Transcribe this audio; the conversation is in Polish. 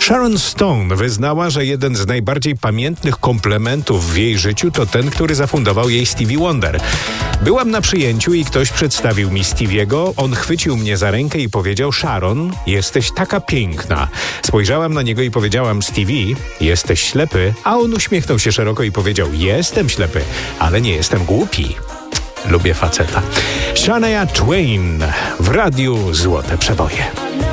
Sharon Stone wyznała, że jeden z najbardziej pamiętnych komplementów w jej życiu to ten, który zafundował jej Stevie Wonder. Byłam na przyjęciu i ktoś przedstawił mi Stevie'ego. On chwycił mnie za rękę i powiedział: Sharon, jesteś taka piękna. Spojrzałam na niego i powiedziałam: Stevie, jesteś ślepy? A on uśmiechnął się szeroko i powiedział: jestem ślepy, ale nie jestem głupi. Lubię faceta. Shania Twain w radiu Złote Przeboje.